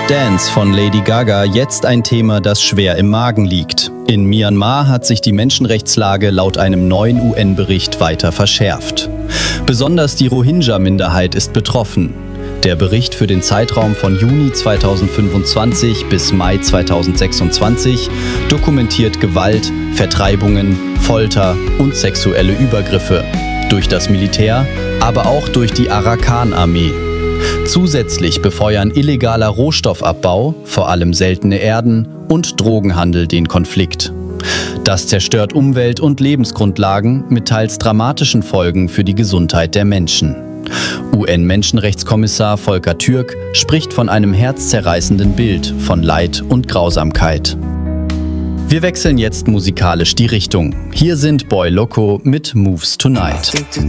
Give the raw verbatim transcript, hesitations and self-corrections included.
Dance von Lady Gaga jetzt ein Thema, das schwer im Magen liegt. In Myanmar hat sich die Menschenrechtslage laut einem neuen U N-Bericht weiter verschärft. Besonders die Rohingya-Minderheit ist betroffen. Der Bericht für den Zeitraum von Juni zweitausendfünfundzwanzig bis Mai zweitausendsechsundzwanzig dokumentiert Gewalt, Vertreibungen, Folter und sexuelle Übergriffe. Durch das Militär, aber auch durch die Arakan-Armee. Zusätzlich befeuern illegaler Rohstoffabbau, vor allem seltene Erden, und Drogenhandel den Konflikt. Das zerstört Umwelt- und Lebensgrundlagen mit teils dramatischen Folgen für die Gesundheit der Menschen. U N-Menschenrechtskommissar Volker Türk spricht von einem herzzerreißenden Bild von Leid und Grausamkeit. Wir wechseln jetzt musikalisch die Richtung. Hier sind Boy Loco mit Moves Tonight.